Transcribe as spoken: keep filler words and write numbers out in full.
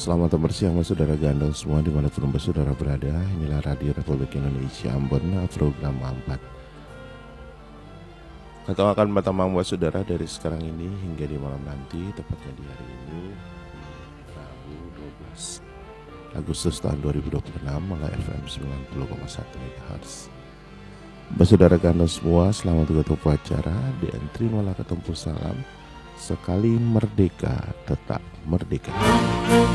Selamat bersiang saudara gandeng semua dimanapun saudara berada. Inilah Radio Republik Indonesia Ambon, program empat. Atau akan bertambah buat saudara dari sekarang ini hingga di malam nanti, tepatnya di hari ini Rabu dua belas Agustus tahun dua ribu dua puluh enam, Mangga F M sembilan puluh koma satu MHz. Saudara gandeng semua, selamat untuk upacara di entry nolak ketempuh salam. Sekali merdeka tetap merdeka.